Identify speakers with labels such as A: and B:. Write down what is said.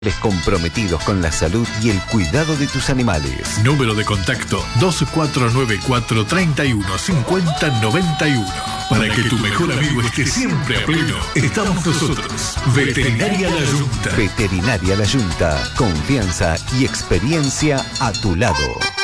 A: comprometidos con la salud y el cuidado de tus animales.
B: Número de contacto 2494 31 50 91. Para que tu mejor amigo esté siempre a pleno, estamos nosotros. Veterinaria La Yunta.
A: Veterinaria La Yunta. Confianza y experiencia a tu lado.